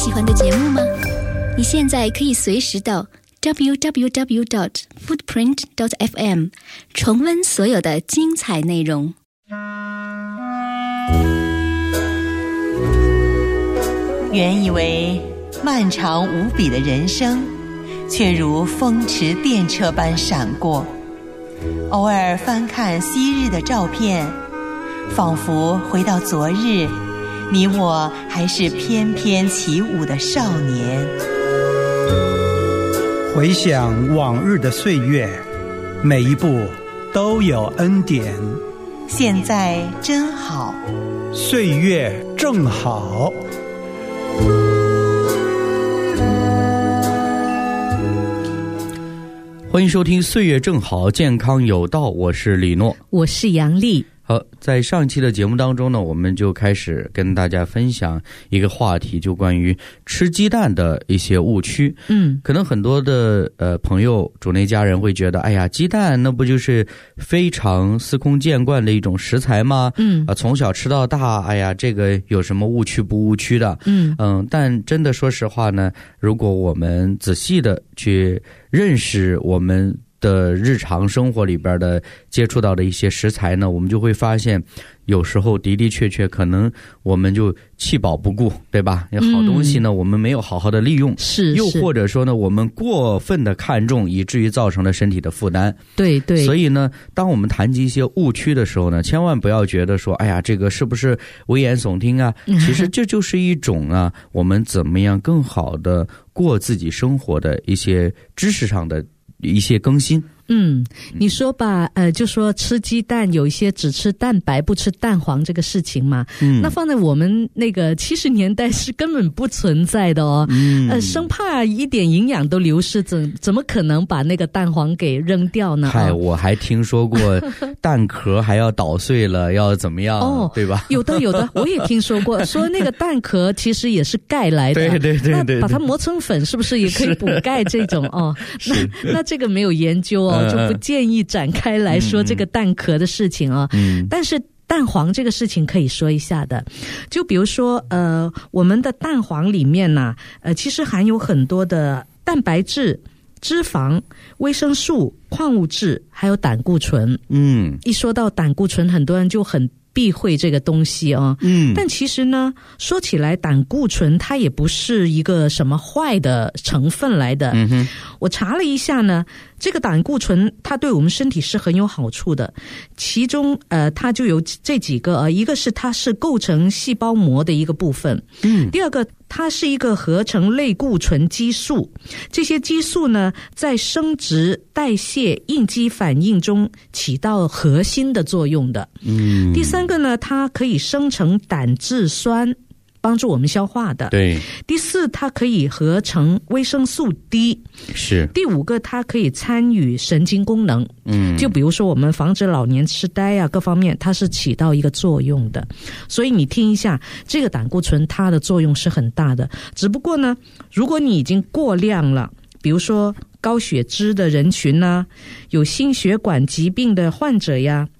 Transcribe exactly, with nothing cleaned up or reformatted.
喜欢的节目吗？你现在可以随时到 double-u double-u double-u dot footprint dot f m 重温所有的精彩内容。 原以为漫长无比的人生，却如风驰电掣般闪过。偶尔翻看昔日的照片，仿佛回到昨日，你我还是翩翩起舞的少年。 回想往日的岁月，每一步都有恩典。 现在真好， 岁月正好。 欢迎收听岁月正好，健康有道，我是李诺， 我是杨丽。 好，在上期的节目当中呢，我们就开始跟大家分享一个话题，就关于吃鸡蛋的一些误区。嗯，可能很多的呃朋友主内家人会觉得，哎呀，鸡蛋那不就是非常司空见惯的一种食材吗？嗯，啊、呃，从小吃到大，哎呀，这个有什么误区不误区的？嗯嗯，但真的说实话呢，如果我们仔细的去认识我们的日常生活里边的接触到的一些食材呢，我们就会发现有时候的的确确可能我们就弃保不顾，对吧？有好东西呢、嗯、我们没有好好的利用，是又或者说呢我们过分的看重，以至于造成了身体的负担。对对，所以呢当我们谈及一些误区的时候呢，千万不要觉得说哎呀这个是不是危言耸听啊，其实这就是一种啊我们怎么样更好的过自己生活的一些知识上的一些更新。 嗯，你说吧，呃，就说吃鸡蛋有一些只吃蛋白不吃蛋黄这个事情嘛，嗯，那放在我们那个七十年代是根本不存在的哦，嗯，呃，生怕一点营养都流失，怎怎么可能把那个蛋黄给扔掉呢？ 嗨，我还听说过蛋壳还要捣碎了要怎么样，哦，对吧？ 有的有的，我也听说过，说那个蛋壳其实也是钙来的， 对对对 对, 对， 那把它磨成粉是不是也可以补钙这种哦？那那这个没有研究哦。就不建议展开来说这个蛋壳的事情啊、嗯，但是蛋黄这个事情可以说一下的。就比如说呃，我们的蛋黄里面呢、啊，呃，其实含有很多的蛋白质、脂肪、维生素、矿物质，还有胆固醇。嗯，一说到胆固醇，很多人就很避讳这个东西啊，嗯，但其实呢，说起来胆固醇它也不是一个什么坏的成分来的。嗯哼，我查了一下呢，这个胆固醇它对我们身体是很有好处的，其中呃它就有这几个啊，一个是它是构成细胞膜的一个部分，嗯，第二个它是一个合成类固醇激素，这些激素呢在生殖、代谢、应激反应中起到核心的作用的。嗯，第三个呢，它可以生成胆汁酸，帮助我们消化的。对。第四，它可以合成维生素 D。是。第五个，它可以参与神经功能。嗯。就比如说我们防止老年痴呆啊，各方面它是起到一个作用的。所以你听一下，这个胆固醇它的作用是很大的。只不过呢，如果你已经过量了，比如说高血脂的人群啊，有心血管疾病的患者呀，